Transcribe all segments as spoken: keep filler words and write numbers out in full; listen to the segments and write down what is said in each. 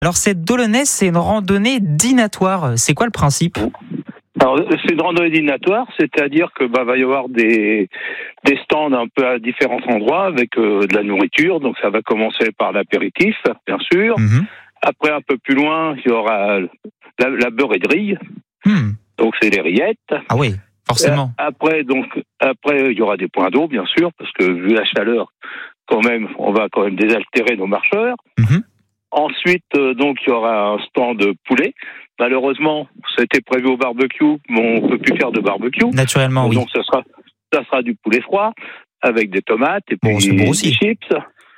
Alors cette Dolonès, c'est une randonnée dînatoire. C'est quoi le principe ? Alors, c'est une randonnée dînatoire, c'est-à-dire que bah va y avoir des des stands un peu à différents endroits avec euh, de la nourriture. Donc ça va commencer par l'apéritif, bien sûr. Mmh. Après, un peu plus loin, il y aura la, la beurre-et-drille. Mmh. Donc c'est les rillettes. Ah oui, forcément. Euh, après, donc après, il y aura des points d'eau, bien sûr, parce que vu la chaleur, quand même, on va quand même désaltérer nos marcheurs. Mmh. Ensuite, euh, donc, il y aura un stand de poulet. Malheureusement, c'était prévu au barbecue, mais on ne peut plus faire de barbecue. Naturellement, oui. Donc, ça sera, ça sera du poulet froid avec des tomates et puis Bon, c'est bon aussi. des chips.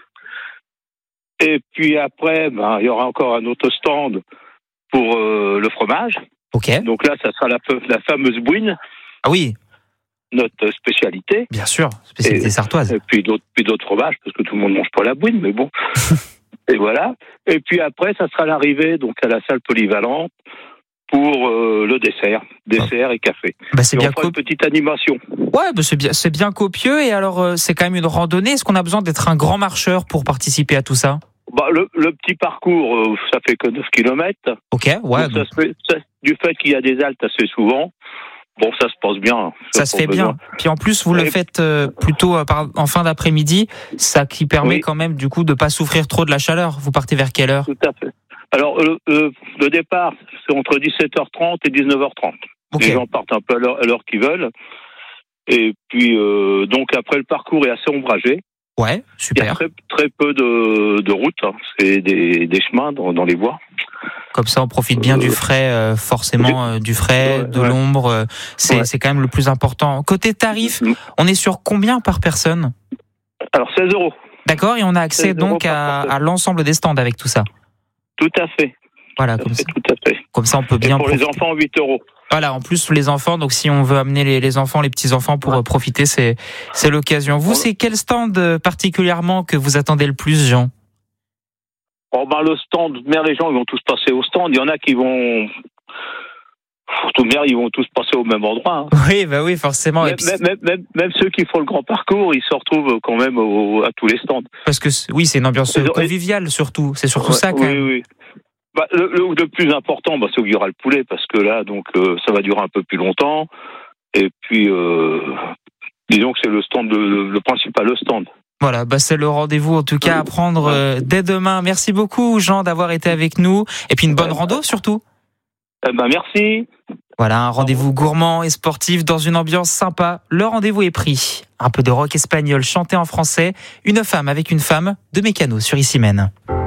Et puis après, ben, il y aura encore un autre stand pour euh, le fromage. Ok. Donc là, ça sera la, la fameuse bouine, Ah oui, notre spécialité. bien sûr, spécialité Et- sartoise. Et puis d'autres, puis d'autres fromages, parce que tout le monde mange pas la bouine, mais bon. Et voilà. Et puis après, ça sera l'arrivée donc à la salle polyvalente pour euh, le dessert, dessert et café. Bah c'est Et on bien fera une copieux. petite animation. Ouais, bah c'est bien, c'est bien copieux. Et alors, euh, c'est quand même une randonnée. Est-ce qu'on a besoin d'être un grand marcheur pour participer à tout ça ? Bah, le, le petit parcours, euh, ça fait que neuf kilomètres. Ok, ouais. Donc, ça se fait, ça- du fait qu'il y a des haltes assez souvent, bon, ça se passe bien. Ça se fait pas bien. besoin. Puis en plus, vous le Et- faites euh, plutôt euh, par, en fin d'après-midi, ça qui permet Oui. quand même du coup de pas souffrir trop de la chaleur. Vous partez vers quelle heure ? Tout à fait. Alors, euh, euh, le départ, c'est entre dix-sept heures trente et dix-neuf heures trente. Ok. Les gens partent un peu à l'heure, à l'heure qu'ils veulent. Et puis, euh, donc après, le parcours est assez ombragé. Ouais, Il y a super. très, très peu de, de routes. Hein. C'est des, des chemins dans, dans les bois. Comme ça, on profite bien Euh, du frais, euh, forcément, euh, du frais, Ouais, de ouais. l'ombre. euh, c'est, Ouais. c'est quand même le plus important. Côté tarif, on est sur combien par personne ? Alors, seize euros. D'accord, et on a accès seize euros donc par à, personne. à l'ensemble des stands avec tout ça. Tout à fait. Voilà, Tout comme à ça, fait. Tout à fait. comme ça, on peut Et bien pour les profiter. enfants, huit euros. Voilà, en plus les enfants, donc si on veut amener les, les enfants, les petits enfants pour Ouais. euh, profiter, c'est c'est l'occasion. Vous, On- c'est quel stand euh, particulièrement que vous attendez le plus, Jean ? Oh, ben, le stand, mais les gens, ils vont tous passer au stand. Il y en a qui vont. Tout bien, ils vont tous passer au même endroit. Hein. Oui, bah oui, forcément. Et Même, puis, même, même, même, même ceux qui font le grand parcours, ils se retrouvent quand même au, à tous les stands. parce que c'est- oui, c'est une ambiance Et- conviviale surtout. C'est surtout Ouais, ça quand oui, même. oui. Bah, le, le, le plus important, bah, c'est qu'il y aura le poulet, parce que là, donc, euh, ça va durer un peu plus longtemps. Et puis, euh, disons que c'est le stand, de, le principal stand. Voilà, bah c'est le rendez-vous en tout cas à prendre euh, dès demain. Merci beaucoup, Jean, d'avoir été avec nous. Et puis une bonne Ouais. rando surtout. Eh ben, merci. Voilà, un rendez-vous gourmand et sportif dans une ambiance sympa. Le rendez-vous est pris. Un peu de rock espagnol chanté en français. Une femme avec une femme de Mécano sur Issy Mène.